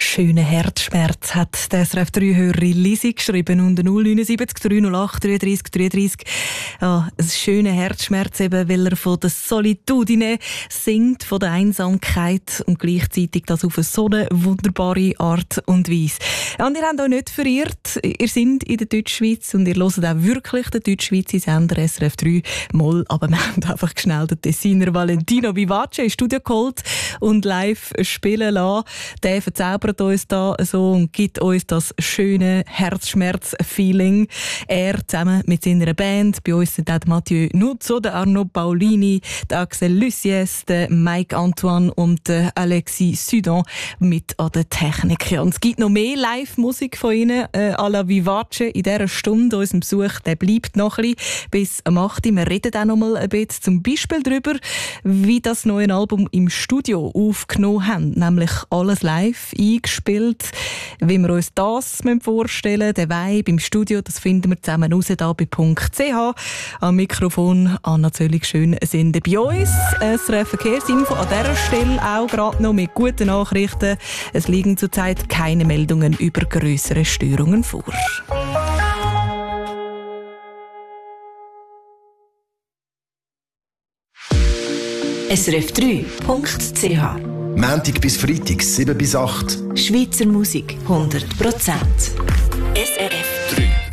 schönen Herzschmerz hat der SRF 3-Hörerin Lisi geschrieben unter 079 308 33 33. Ja, ein schöner Herzschmerz eben, weil er von der Solitudine singt, von der Einsamkeit und gleichzeitig das auf eine so eine wunderbare Art und Weise. Ja, und ihr habt euch nicht verirrt, ihr seid in der Deutschschweiz und ihr hört auch wirklich den Deutschschweizer Sender SRF 3 mal, aber wir haben einfach schnell den Tessiner Valentino Vivace ins Studio geholt und live spielen lassen. Der verzaubert uns da so und gibt uns das schöne Herzschmerz-Feeling. Er zusammen mit seiner Band, bei uns sind auch Mathieu Nuzzo, der Arno Paolini, der Axel Lussies, der Mike Antoine und der Alexis Sudon mit an der Technik. Ja, und es gibt noch mehr Live-Musik von ihnen, à la Vivace in dieser Stunde. Unser Besuch, der bleibt noch ein bisschen bis am 8. Wir reden auch noch mal ein bisschen zum Beispiel darüber, wie das neue Album im Studio aufgenommen haben, nämlich alles live eingespielt. Wie wir uns das vorstellen müssen, den Vibe im Studio, das finden wir zusammen raus hier bei .ch. Am Mikrofon Anna Zöllig, schön sind bei uns. SRF Verkehrsinfo an dieser Stelle auch gerade noch mit guten Nachrichten. Es liegen zurzeit keine Meldungen über grössere Störungen vor. srf3.ch Montag bis Freitag, 7 bis 8. Schweizer Musik 100%. SRF 3